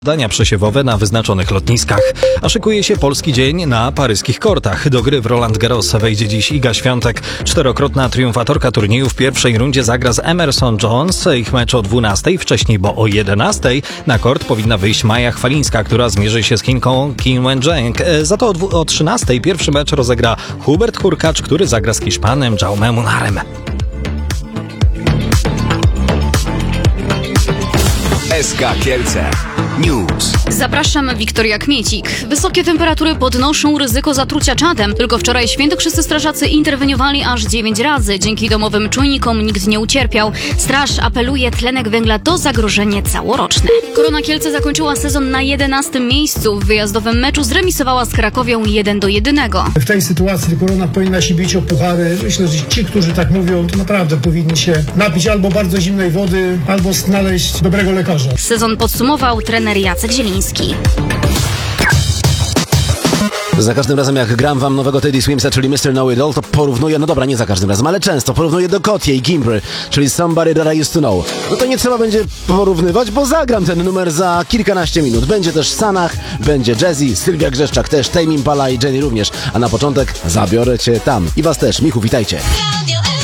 Dania przesiewowe na wyznaczonych lotniskach. A szykuje się polski dzień na paryskich kortach. Do gry w Roland Garros wejdzie dziś Iga Świątek. Czterokrotna triumfatorka turnieju w pierwszej rundzie zagra z Emerson Jones. Ich mecz o 12:00, wcześniej, bo o 11:00 na kort powinna wyjść Maja Chwalińska, która zmierzy się z Chinką Qin Wenzheng. Za to o 13:00 pierwszy mecz rozegra Hubert Hurkacz, który zagra z Hiszpanem Jaume Munarem. SK Kielce News. Zapraszam, Wiktoria Kmiecik. Wysokie temperatury podnoszą ryzyko zatrucia czadem. Tylko wczoraj świętokrzyscy strażacy interweniowali aż 9 razy. Dzięki domowym czujnikom nikt nie ucierpiał. Straż apeluje, tlenek węgla to zagrożenie całoroczne. Korona Kielce zakończyła sezon na 11. miejscu. W wyjazdowym meczu zremisowała z Krakowią 1-1. W tej sytuacji Korona powinna się bić o puchary. Myślę, że ci, którzy tak mówią, to naprawdę powinni się napić albo bardzo zimnej wody, albo znaleźć dobrego lekarza. Sezon podsumował trener Jacek Zieliński. Za każdym razem jak gram wam nowego Teddy Swimsa, czyli Mr. Know-It-All, to porównuję, no dobra, nie za każdym razem, ale często porównuję do Kotie i Gimbry, czyli Somebody That I Used To Know. No to nie trzeba będzie porównywać, bo zagram ten numer za kilkanaście minut. Będzie też Sanach, będzie Jazzy, Sylwia Grzeszczak też, Tame Impala i Jenny również. A na początek zabiorę cię tam. I was też. Michu, witajcie.